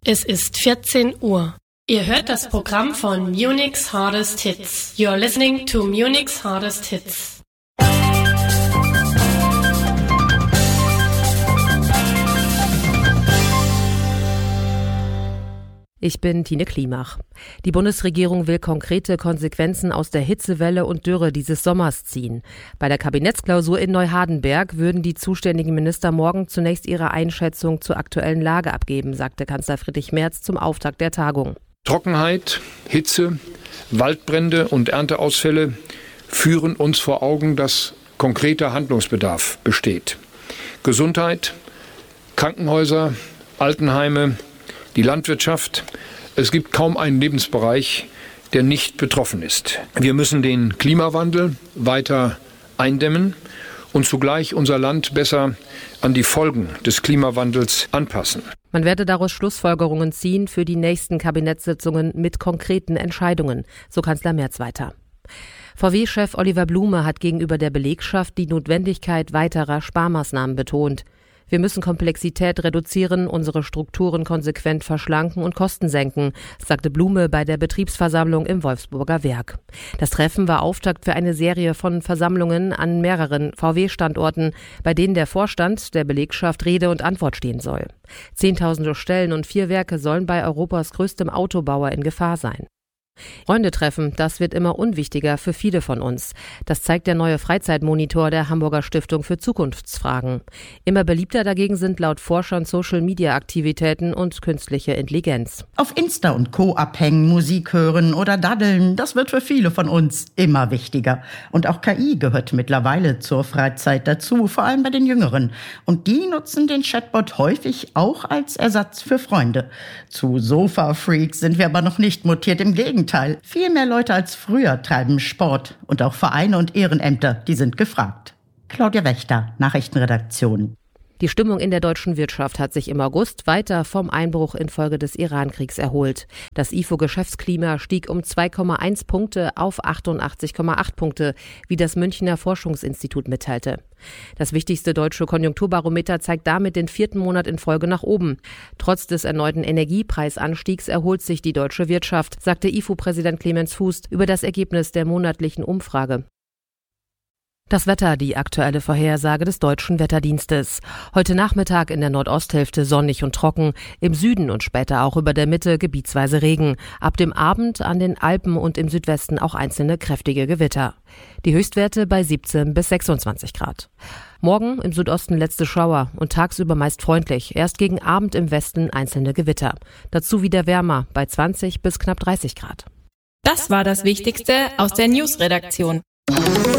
Es ist 14 Uhr. Ihr hört das Programm von Munich's Hardest Hits. You're listening to Munich's Hardest Hits. Ich bin Tine Klimach. Die Bundesregierung will konkrete Konsequenzen aus der Hitzewelle und Dürre dieses Sommers ziehen. Bei der Kabinettsklausur in Neuhardenberg würden die zuständigen Minister morgen zunächst ihre Einschätzung zur aktuellen Lage abgeben, sagte Kanzler Friedrich Merz zum Auftakt der Tagung. Trockenheit, Hitze, Waldbrände und Ernteausfälle führen uns vor Augen, dass konkreter Handlungsbedarf besteht. Gesundheit, Krankenhäuser, Altenheime, die Landwirtschaft. Es gibt kaum einen Lebensbereich, der nicht betroffen ist. Wir müssen den Klimawandel weiter eindämmen und zugleich unser Land besser an die Folgen des Klimawandels anpassen. Man werde daraus Schlussfolgerungen ziehen für die nächsten Kabinettssitzungen mit konkreten Entscheidungen, so Kanzler Merz weiter. VW-Chef Oliver Blume hat gegenüber der Belegschaft die Notwendigkeit weiterer Sparmaßnahmen betont. Wir müssen Komplexität reduzieren, unsere Strukturen konsequent verschlanken und Kosten senken, sagte Blume bei der Betriebsversammlung im Wolfsburger Werk. Das Treffen war Auftakt für eine Serie von Versammlungen an mehreren VW-Standorten, bei denen der Vorstand der Belegschaft Rede und Antwort stehen soll. Zehntausende Stellen und 4 Werke sollen bei Europas größtem Autobauer in Gefahr sein. Freunde treffen, das wird immer unwichtiger für viele von uns. Das zeigt der neue Freizeitmonitor der Hamburger Stiftung für Zukunftsfragen. Immer beliebter dagegen sind laut Forschern Social-Media-Aktivitäten und künstliche Intelligenz. Auf Insta und Co. abhängen, Musik hören oder daddeln, das wird für viele von uns immer wichtiger. Und auch KI gehört mittlerweile zur Freizeit dazu, vor allem bei den Jüngeren. Und die nutzen den Chatbot häufig auch als Ersatz für Freunde. Zu Sofa-Freaks sind wir aber noch nicht mutiert, im Gegenteil. Viel mehr Leute als früher treiben Sport und auch Vereine und Ehrenämter, die sind gefragt. Claudia Wächter, Nachrichtenredaktion. Die Stimmung in der deutschen Wirtschaft hat sich im August weiter vom Einbruch infolge des Iran-Kriegs erholt. Das IFO-Geschäftsklima stieg um 2,1 Punkte auf 88,8 Punkte, wie das Münchner Forschungsinstitut mitteilte. Das wichtigste deutsche Konjunkturbarometer zeigt damit den 4. Monat in Folge nach oben. Trotz des erneuten Energiepreisanstiegs erholt sich die deutsche Wirtschaft, sagte IFO-Präsident Clemens Fuß über das Ergebnis der monatlichen Umfrage. Das Wetter, die aktuelle Vorhersage des Deutschen Wetterdienstes. Heute Nachmittag in der Nordosthälfte sonnig und trocken, im Süden und später auch über der Mitte gebietsweise Regen. Ab dem Abend an den Alpen und im Südwesten auch einzelne kräftige Gewitter. Die Höchstwerte bei 17 bis 26 Grad. Morgen im Südosten letzte Schauer und tagsüber meist freundlich. Erst gegen Abend im Westen einzelne Gewitter. Dazu wieder wärmer bei 20 bis knapp 30 Grad. Das war das Wichtigste aus der News-Redaktion.